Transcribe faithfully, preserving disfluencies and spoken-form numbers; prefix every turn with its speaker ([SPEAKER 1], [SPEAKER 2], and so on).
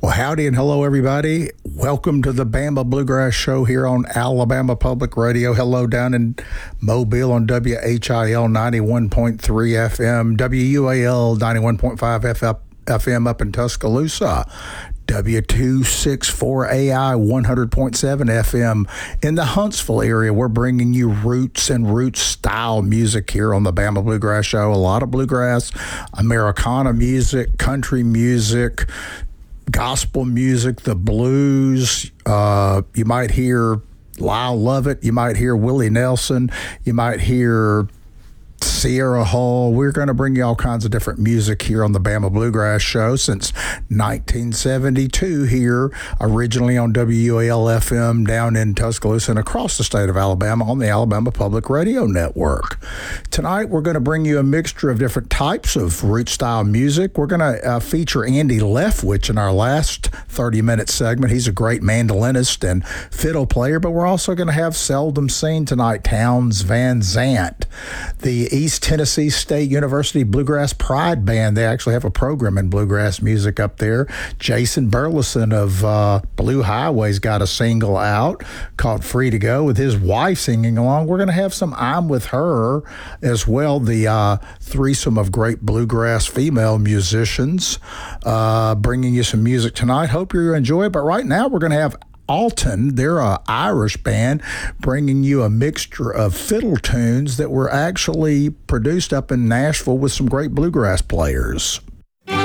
[SPEAKER 1] Well, howdy and hello, everybody. Welcome to the Bama Bluegrass Show here on Alabama Public Radio. Hello down in Mobile on W H I L ninety-one point three F M, W U A L ninety-one point five F M up in Tuscaloosa, W two sixty-four A I one hundred point seven F M in the Huntsville area. We're bringing you roots and roots style music here on the Bama Bluegrass Show. A lot of bluegrass, Americana music, country music, gospel music, the blues. Uh, you might hear Lyle Lovett. You might hear Willie Nelson. You might hear Sierra Hull. We're going to bring you all kinds of different music here on the Bama Bluegrass Show since nineteen seventy-two here, originally on W U A L F M down in Tuscaloosa and across the state of Alabama on the Alabama Public Radio Network. Tonight, we're going to bring you a mixture of different types of root-style music. We're going to uh, feature Andy Leftwich in our last thirty-minute segment. He's a great mandolinist and fiddle player, but we're also going to have seldom seen tonight, Townes Van Zandt, the East Tennessee State University Bluegrass Pride Band. They actually have a program in bluegrass music up there. Jason Burleson of uh, Blue Highway's got a single out called Free to Go with his wife singing along. We're going to have some I'm With Her as well, the uh, threesome of great bluegrass female musicians uh, bringing you some music tonight. Hope you enjoy it. But right now we're going to have Alton. They're an Irish band bringing you a mixture of fiddle tunes that were actually produced up in Nashville with some great bluegrass players.